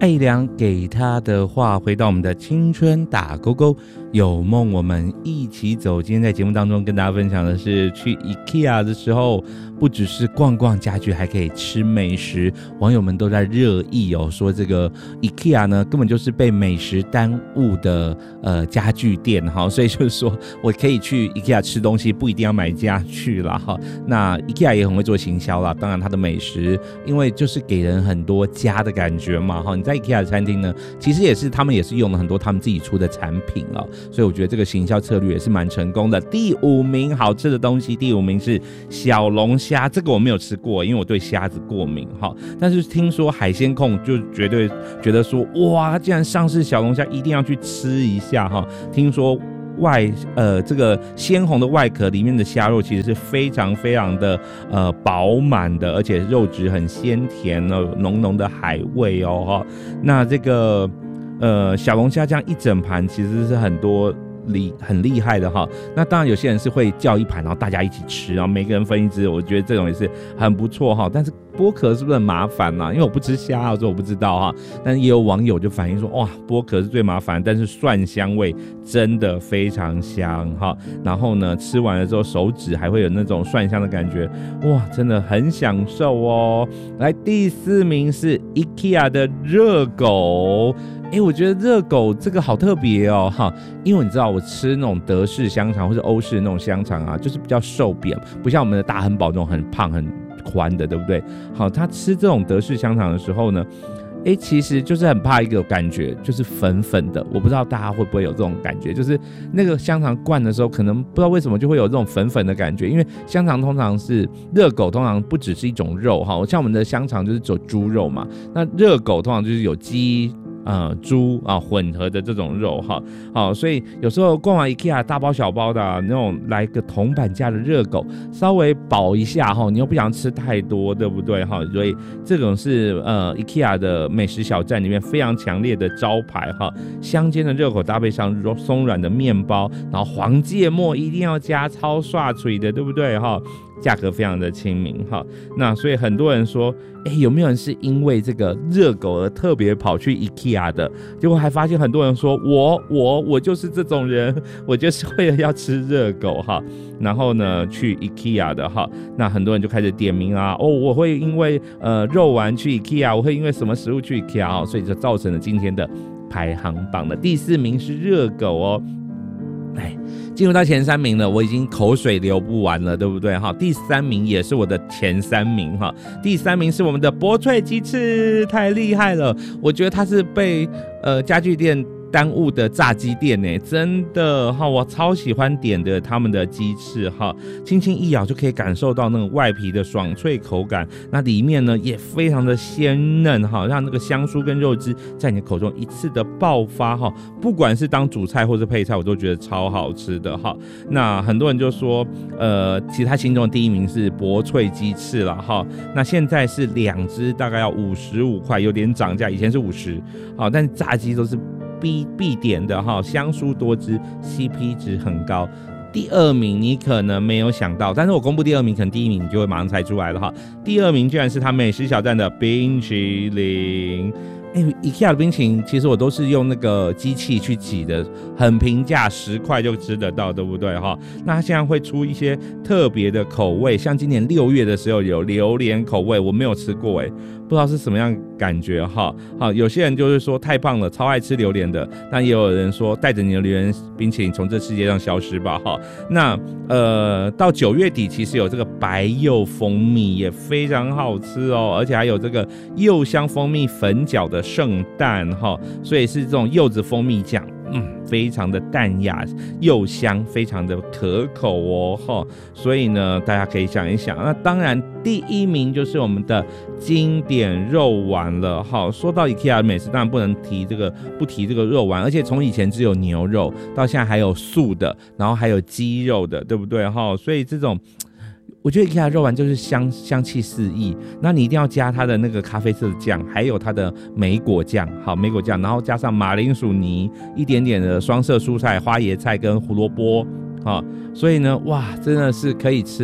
艾怡良给他的话，回到我们的青春打勾勾，有梦我们一起走。今天在节目当中跟大家分享的是，去 IKEA 的时候，不只是逛逛家具，还可以吃美食。网友们都在热议哦，说这个 IKEA 呢，根本就是被美食耽误的家具店哈，所以就是说我可以去 IKEA 吃东西，不一定要买家具啦哈。那 IKEA 也很会做行销啦，当然它的美食，因为就是给人很多家的感觉嘛哈。你在 IKEA 的餐厅呢，其实他们也是用了很多他们自己出的产品哦，所以我觉得这个行销策略也是蛮成功的。第5名好吃的东西，第5名是小龙虾，这个我没有吃过，因为我对虾子过敏哈。但是听说海鲜控就绝对觉得说，哇，它既然上市小龙虾，一定要去吃一下哈。听说这个鲜红的外壳里面的虾肉其实是非常非常的饱满的，而且肉质很鲜甜哦，浓浓的海味哦哈。那这个小龙虾这样一整盘其实是很厉害的哈。那当然有些人是会叫一盘，然后大家一起吃，然后每个人分一只，我觉得这种也是很不错哈。但是剥壳是不是很麻烦啊？因为我不吃虾，所以我不知道哈。但是也有网友就反映说，哇，剥壳是最麻烦，但是蒜香味真的非常香哈。然后呢，吃完了之后手指还会有那种蒜香的感觉，哇，真的很享受哦。来，第4名是 IKEA 的热狗。我觉得热狗这个好特别哦哈，因为你知道我吃那种德式香肠或者欧式那种香肠啊，就是比较瘦扁，不像我们的大汉堡这种很胖很宽的，对不对？好，他吃这种德式香肠的时候呢，其实就是很怕一个感觉，就是粉粉的。我不知道大家会不会有这种感觉，就是那个香肠灌的时候，可能不知道为什么就会有这种粉粉的感觉。因为香肠通常是热狗，通常不只是一种肉哈，像我们的香肠就是只有猪肉嘛，那热狗通常就是有鸡。猪啊混合的这种肉哈，好，所以有时候逛完 IKEA 大包小包的那种，来个铜板价的热狗，稍微饱一下哈，你又不想吃太多，对不对哈？所以这种是IKEA 的美食小站里面非常强烈的招牌哈，香煎的热狗搭配上松软的面包，然后黄芥末一定要加，超刷嘴的，对不对哈？价格非常的亲民哈，那所以很多人说，有没有人是因为这个热狗而特别跑去 IKEA 的？结果还发现很多人说，我就是这种人，我就是为了要吃热狗哈，然后呢去 IKEA 的哈，那很多人就开始点名啊，我会因为肉丸去 IKEA， 我会因为什么食物去 IKEA 哈，所以就造成了今天的排行榜的第4名是热狗哦。进入到前3名了，我已经口水流不完了，对不对哈？第3名也是我的前3名哈。第3名是我们的薄脆鸡翅，太厉害了！我觉得它是被家具店耽误的炸鸡店呢，真的哈，我超喜欢点的他们的鸡翅哈，轻轻一咬就可以感受到那个外皮的爽脆口感，那里面呢也非常的鲜嫩哈，让那个香酥跟肉汁在你的口中一次的爆发哈，不管是当主菜或是配菜，我都觉得超好吃的哈。那很多人就说，其实他心中的第1名是薄脆鸡翅啦哈，那现在是2只大概要55块，有点涨价，以前是50，好，但炸鸡都是必点的哈，香酥多汁 ，CP 值很高。第2名你可能没有想到，但是我公布第2名，可能第1名你就会马上猜出来了哈。第2名居然是他美食小站的冰淇淋。IKEA 的冰淇淋其实我都是用那个机器去挤的，很平价，10块就吃得到，对不对哈？那它现在会出一些特别的口味，像今年6月的时候有榴莲口味，我没有吃过不知道是什么样感觉哈。好，有些人就是说太胖了，超爱吃榴莲的，那也有人说带着你的榴莲冰淇淋从这世界上消失吧哈。那到9月底其实有这个白柚蜂蜜也非常好吃哦，而且还有这个柚香蜂蜜粉饺的圣诞哈，所以是这种柚子蜂蜜酱，非常的淡雅柚香，非常的可口哦哈。所以呢，大家可以想一想。那当然，第1名就是我们的经典肉丸了哈。说到 IKEA 的美食，当然不提这个肉丸，而且从以前只有牛肉，到现在还有素的，然后还有鸡肉的，对不对哈？所以这种。我觉得 IKEA 肉丸就是香气四溢，那你一定要加它的那个咖啡色的酱，还有它的莓果酱，好，莓果酱，然后加上马铃薯泥，一点点的双色蔬菜，花椰菜跟胡萝卜，所以呢，哇，真的是可以吃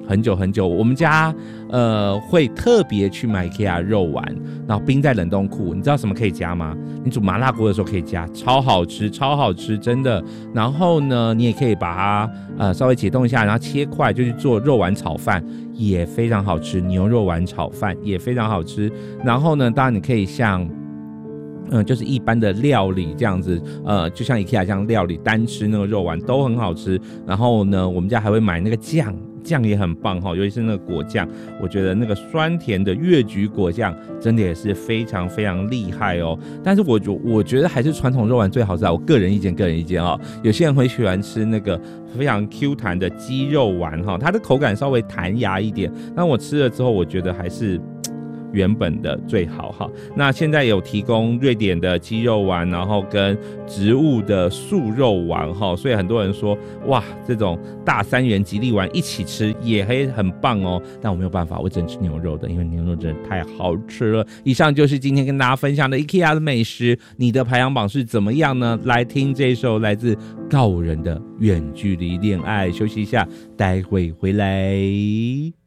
很久很久，我们家会特别去买 IKEA 肉丸，然后冰在冷冻库。你知道什么可以加吗？你煮麻辣锅的时候可以加，超好吃，超好吃，真的。然后呢，你也可以把它稍微解冻一下，然后切块就去做肉丸炒饭，也非常好吃。牛肉丸炒饭也非常好吃。然后呢，当然你可以像就是一般的料理这样子，就像 IKEA 这样料理，单吃那个肉丸都很好吃。然后呢，我们家还会买那个酱也很棒哈，尤其是那个果酱，我觉得那个酸甜的越橘果酱真的也是非常非常厉害哦。但是我觉得还是传统肉丸最好吃啊，我个人意见哦。有些人会喜欢吃那个非常 Q 弹的鸡肉丸哈，它的口感稍微弹牙一点，但我吃了之后，我觉得还是原本的最好哈。那现在有提供瑞典的鸡肉丸，然后跟植物的素肉丸哈，所以很多人说哇，这种大3元吉利丸一起吃也很棒哦。但我没有办法，我只能吃牛肉的，因为牛肉真的太好吃了。以上就是今天跟大家分享的 IKEA 的美食，你的排行榜是怎么样呢？来听这一首来自告五人的远距离恋爱，休息一下，待会回来。